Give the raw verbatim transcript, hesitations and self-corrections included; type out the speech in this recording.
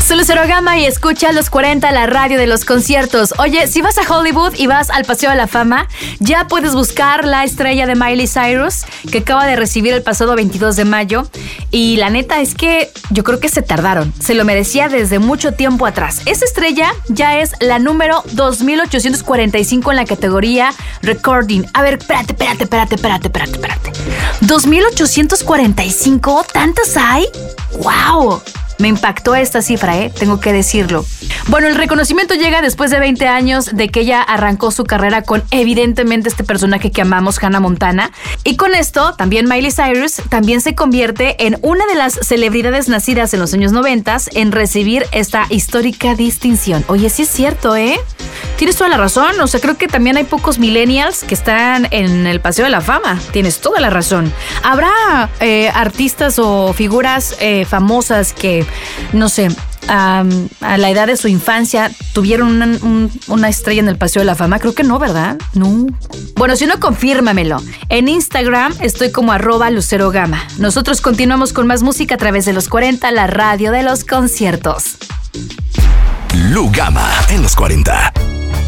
Soy Lucero Gama y escucha los cuarenta, la radio de los conciertos. Oye, si vas a Hollywood y vas al Paseo de la Fama, ya puedes buscar la estrella de Miley Cyrus, que acaba de recibir el pasado veintidós de mayo. Y la neta es que yo creo que se tardaron. Se lo merecía desde mucho tiempo atrás. Esa estrella ya es la número dos mil ochocientos cuarenta y cinco en la categoría Recording. A ver, espérate, espérate, espérate, espérate, espérate, espérate. ¿dos mil ochocientos cuarenta y cinco? ¿Tantas hay? ¡Wow! Me impactó esta cifra, ¿eh? Tengo que decirlo. Bueno, el reconocimiento llega después de veinte años de que ella arrancó su carrera con, evidentemente, este personaje que amamos, Hannah Montana. Y con esto, también Miley Cyrus también se convierte en una de las celebridades nacidas en los años noventa en recibir esta histórica distinción. Oye, sí es cierto, ¿eh? Tienes toda la razón. O sea, creo que también hay pocos millennials que están en el Paseo de la Fama. Tienes toda la razón. Habrá eh, artistas o figuras eh, famosas que, no sé, Um, a la edad de su infancia tuvieron una, un, una estrella en el Paseo de la Fama. Creo que no, ¿verdad? No. Bueno, si no, confírmamelo. En Instagram estoy como arroba Lucero Gama. Nosotros continuamos con más música a través de los cuarenta, la radio de los conciertos. Lu Gama en los cuarenta.